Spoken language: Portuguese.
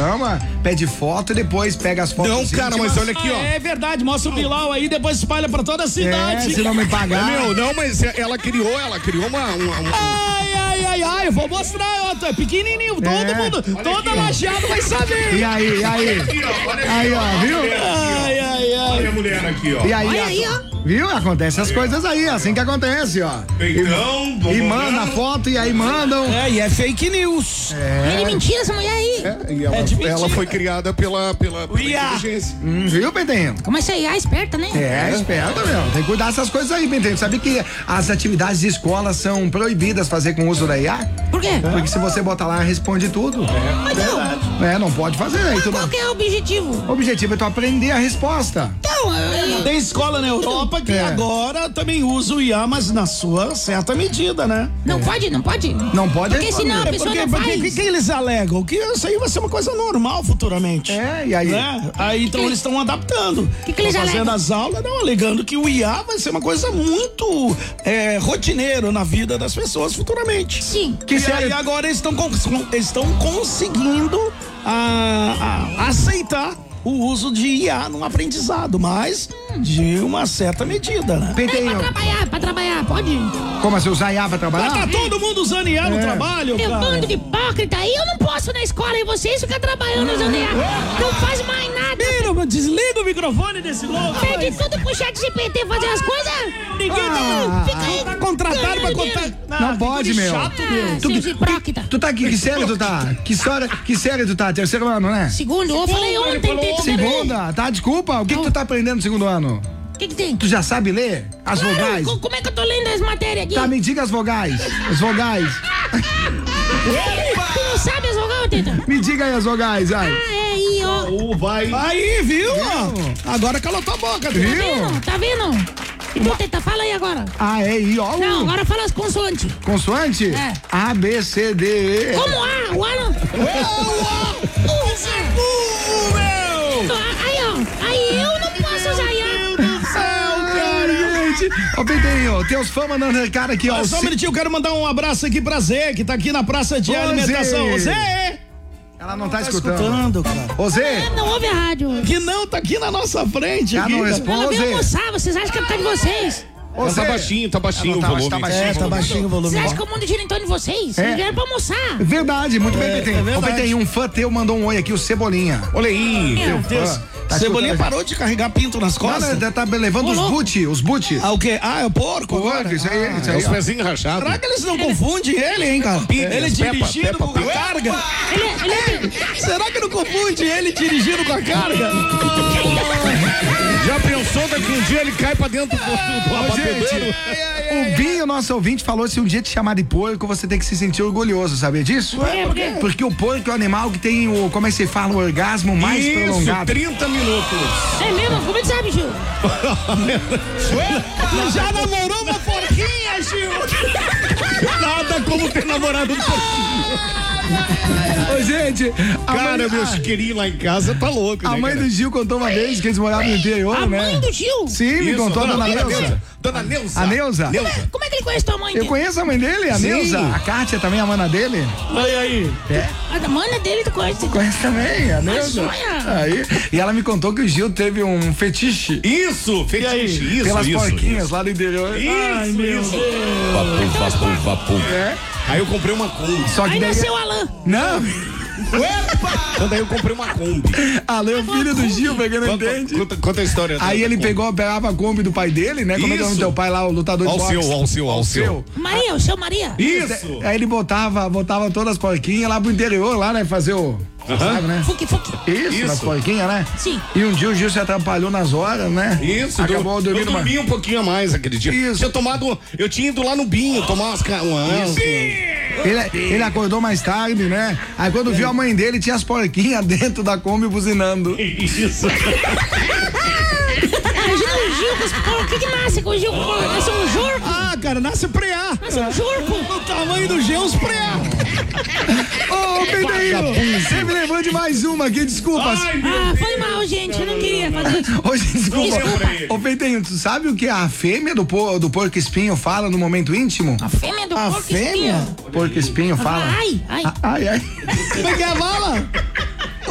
chama, pede foto e depois pega as fotos. Não, cara, mas olha aqui, ó. É verdade, mostra o Bilal aí, depois espalha pra toda a cidade. Se não me pagar. Não, mas ela criou uma... Ai, eu vou mostrar, ó, é pequenininho, todo mundo, toda lajeado vai saber. E aí? Aqui, ó, olha aqui, Aí, ó, viu? Olha a mulher aqui, ó. E aí, Olha aí, ó. Viu? Acontece as coisas aí, assim que acontece, ó. Peitão, E manda a foto e aí mandam. E é fake news. É de mentira essa mulher aí. E de mentira. ela foi criada pela Ia. inteligência. Viu, Pentenho? Como essa IA é esperta, né? Esperta, meu. Tem que cuidar dessas coisas aí, Pentenho. Sabe que as atividades de escola são proibidas fazer com o uso da IA? Por quê? Porque se você botar lá, responde tudo. Mas não. Não pode fazer. Aí tu Qual que é o objetivo? O objetivo é tu aprender a resposta. Então, Tem escola na Europa que agora também usa o IA, mas na sua certa medida, né? não pode? Não pode Porque responder. senão a pessoa não Porque faz. que eles alegam? Que isso aí vai ser uma coisa normal futuramente. E aí? Né? Aí então eles estão adaptando. Que eles Tão fazendo alegam? as aulas, não, alegando que o IA vai ser uma coisa muito rotineiro na vida das pessoas futuramente. Sim. Que E sério? aí agora eles estão conseguindo aceitar o uso de IA no aprendizado, mas de uma certa medida, né? Pentenho, Pra trabalhar, pode? como assim, usar IA pra Mas trabalhar? tá todo mundo usando IA no trabalho, Meu cara. bando de hipócrita aí, eu não posso ir na escola e vocês ficam trabalhando usando IA. Não faz mais nada. Mira, desliga o microfone desse louco. Perde tudo pro chat GPT fazer as coisas. Ninguém fica aí. Tá contratado pra contar. Não pode, meu. Chato, meu. Seus hipócritas. Tu tá aqui, que série tu tá? Que série tu tá? Terceiro ano, né? Segundo, eu falei ontem. Segunda, tá? Desculpa, o que tu tá aprendendo no segundo ano? O que tem? Tu já sabe ler as vogais? Como é que eu tô lendo as matérias aqui? Tá, me diga as vogais. As vogais. Tu não sabe as vogais, Teta? Me diga aí as vogais, vai. Aí, ó. Vai. Aí, viu? Agora calou tua boca, viu? Tá vendo? Então, Teta, fala aí agora. I, O, Não, U. agora fala as consoantes. Consoante? É. A, B, C, D, E. Como A? O A não. Aí, ó. Aí eu não posso usar IA. Ô, Pentenho, teus fãs mandando recado aqui, ó. Só um minutinho, eu quero mandar um abraço aqui pra Zé, que tá aqui na praça de Ô, alimentação. Zé. Ô, Zé! Ela não tá escutando. cara. Ô, Zé. Não ouve a rádio. Que não, tá aqui na nossa frente. Já aqui, não cara. responde. Ela veio Zé. almoçar, vocês acham que é por causa de vocês? Ô, Tá Zé. baixinho Tá o volume. baixinho. Tá baixinho o volume. Vocês acham que o mundo gira em torno de vocês? É. Eles vieram pra almoçar. Verdade, muito bem, Pentenho. verdade. Ô, Pentenho, um fã teu mandou um oi aqui, o Cebolinha. Olha aí. Meu Deus. Tá Cebolinha escutando? parou de carregar pinto nas Não, costas. né, tá levando os boot. Ah, o quê? Ah, é o porco agora? Isso aí, isso É aí. os pezinhos rachados. Será que eles não confundem ele, hein, cara? Ele dirigindo com a carga? Será que não confunde ele dirigindo com a carga? Já pensou que um dia ele cai pra dentro do abatedouro? O Binho, nosso ouvinte, falou: se um dia te chamar de porco, você tem que se sentir orgulhoso, sabia disso? Por quê? Porque o porco é o animal que tem o, como é que se fala, o orgasmo mais Isso, prolongado. 30 minutos. É mesmo? Como é que sabe, Gil? Já namorou uma porquinha, Gil? Nada como ter namorado um pouquinho. Ô, gente, Cara, meu chiqueirinho lá em casa tá louco, a né, mãe cara? do Gil contou uma vez que eles moravam no interior, A né? mãe do Gil? Sim, me Isso, contou a dona Neuza. Dona Neuza. A Neuza? Como é que ele conhece tua mãe? Eu conheço a mãe dele, a Sim. Neuza. A Kátia também, a mana dele. Olha aí. A mana dele tu conhece. Conhece também, a Neuza. olha. Aí, e ela me contou que o Gil teve um fetiche Isso, fetiche, isso, pelas isso. porquinhas lá do interior. Isso, isso. Vapu. É. Aí eu comprei uma Kombi. Só que Aí daí... nasceu o Alan. Não, Então daí eu comprei uma Kombi. Ale, o filho do Gil, pra quem não entende. Conta a história. Aí ele pegava a Kombi do pai dele, né? Como é que é o nome do Isso. teu pai lá, o lutador de boxe? Alceu. Maria, o seu Maria. Isso. Aí ele botava todas as porquinhas lá pro interior, lá, né? Fazer o... Sabe, né? Fuque. Isso, nas porquinhas, né? Sim. E um dia o Gil se atrapalhou nas horas, né? Isso, Acabou eu dormindo dormi um pouquinho a mais aquele dia. Isso. Eu tinha ido lá no Binho tomar umas Ele acordou mais tarde, né? Aí quando viu a mãe dele, tinha as porquinhas dentro da Kombi buzinando. Isso. Imagina o Gil com os porcos. O que nasce com o Gil com porco? Nasce um jurco? Ah, cara, nasce preá. Nasce um jurco? O tamanho do G, uns preá. Ô, Pedrinho, você me lembrou de mais uma aqui, desculpa. Ah, foi mal, gente. Eu não queria fazer isso. Hoje, desculpa. Desculpa. Ô, Pedrinho, tu sabe o que a fêmea do porco espinho fala no momento íntimo? A fêmea do A porco fêmea? espinho. Porco espinho fala. Ai. Ai. Como é que é a bala?